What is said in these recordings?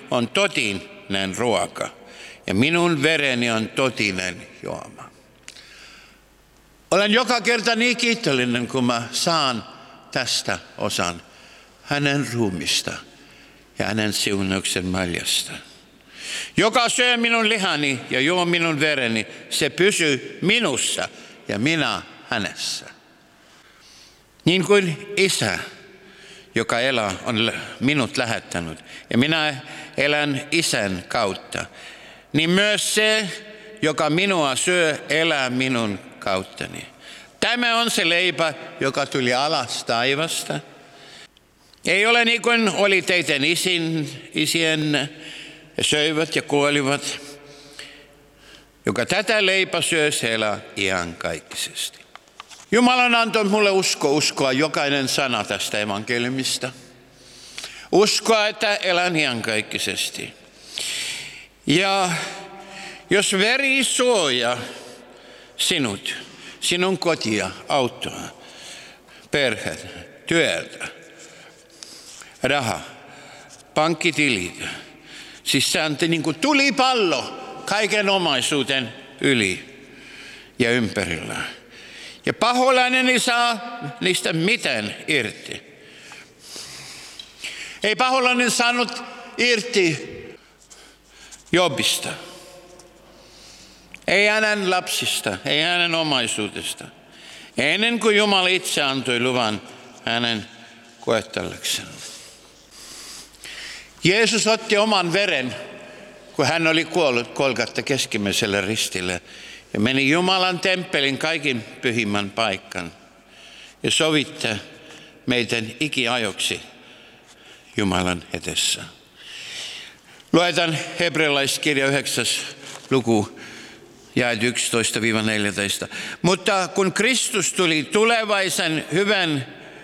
on totinen ruoka ja minun vereni on totinen juoma. Olen joka kerta niin kiitollinen, kun mä saan tästä osan hänen ruumista ja hänen siunauksen maljasta. Joka syö minun lihani ja juo minun vereni, se pysyy minussa ja minä hänessä. Niin kuin Isä, joka elää, on minut lähettänyt ja minä elän Isän kautta, niin myös se, joka minua syö, elää minun kauttani. Tämä on se leipä, joka tuli alas taivasta. Ei ole niin kuin oli teidän isien, he söivät ja kuolivat. Joka tätä leipää syö, se elää iankaikkisesti. Jumala antoi mulle uskoa jokainen sana tästä evankeliumista. Uskoa, että elän iankaikkisesti. Ja jos veri suojaa sinut, sinun kotia, autoa, perhettä, työtä, rahaa, pankkitilit, siis se on niin kuin tulipallo kaiken omaisuuden yli ja ympärillä. Ja paholainen ei saa niistä mitään irti. Ei paholainen saanut irti Jobista. Ei hänen lapsista, ei hänen omaisuudesta. Ennen kuin Jumala itse antoi luvan hänen koettelekseen. Jeesus otti oman veren, kun hän oli kuollut Golgata keskimmäisellä ristillä. Ja meni Jumalan temppelin kaikin pyhimmän paikkaan. Ja sovittaa meidän ikiajoksi Jumalan edessä. Luetaan hebrealaiskirja 9. luku, jaet 11-14. Mutta kun Kristus tuli tulevaisen hyvän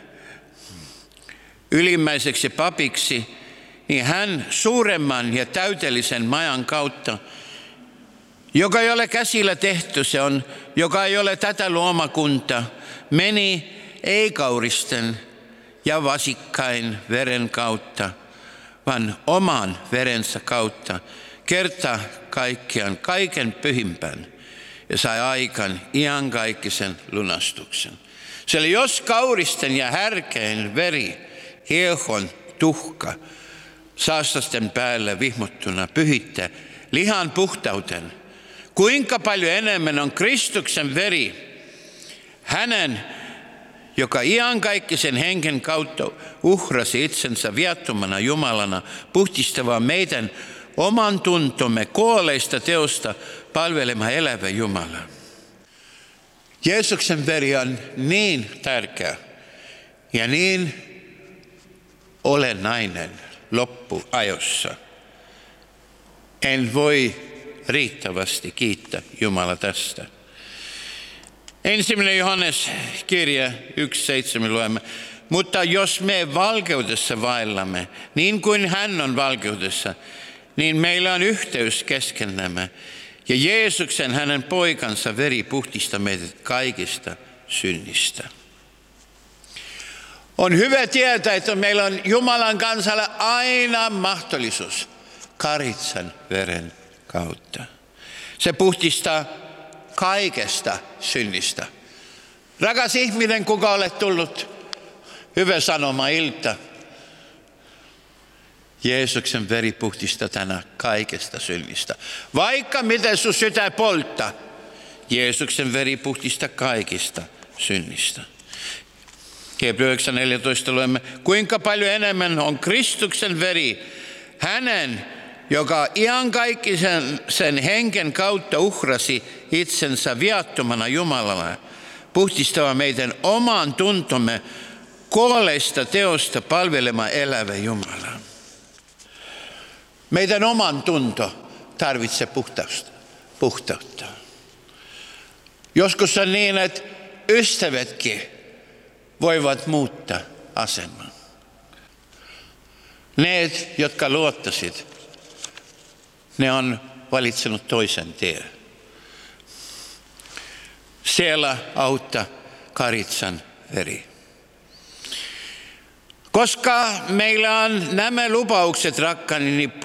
ylimmäiseksi papiksi, niin hän suuremman ja täydellisen majan kautta, joka ei ole käsillä tehty, se on, joka ei ole tätä luomakunta, meni ei-kauristen ja vasikkain veren kautta, vaan oman verensä kautta, kerta kaikkiaan kaiken pyhimpän ja sai aikaan iankaikkisen lunastuksen. Sillä jos kauristen ja härkeen veri, hiehon tuhka, saastasten päälle vihmottuna pyhittää lihan puhtauten, kuinka paljon enemmän on Kristuksen veri, hänen, joka iankaikkisen hengen kautta uhrasi itsensä viattomana Jumalana, puhdistavaa meidän oman tuntomme kuolleista teosta palvelemaan elävä Jumala. Jeesuksen veri on niin tärkeä ja niin olennainen loppuajossa. En voi riittävästi kiittää Jumala tästä. 1. Johannes kirja 1.7 luemme. Mutta jos me valkeudessa vaellamme, niin kuin hän on valkeudessa, niin meillä on yhteys keskenämme. Ja Jeesuksen, hänen poikansa, veri puhdistaa meidät kaikista synnistä. On hyvä tietää, että meillä on Jumalan kansalle aina mahdollisuus karitsan veren kautta. Se puhdistaa kaikesta synnistä. Rakas ihminen, kuka olet tullut, hyvä sanoma ilta. Jeesuksen veri puhdistaa tänään kaikesta synnistä. Vaikka miten sun sydän polttaa, Jeesuksen veri puhdistaa kaikista synnistä. Hebreer 9.14 luemme, kuinka paljon enemmän on Kristuksen veri, hänen, joka iankaikkisen sen henken kautta uhrasi itsensä viattomana Jumalana, puhdistava meidän oman tuntomme kuolleista teosta palvelemaan elävä Jumala. Meidän oman tunto tarvitsee puhtautta. Joskus on niin, että ystävätkin voivat muuttaa aseman. Ne, jotka luottasit, ne on valitsenut toisen tien. Siellä auttaa karitsan veri. Koska meillä on nämä lupaukset, rakkaani, niin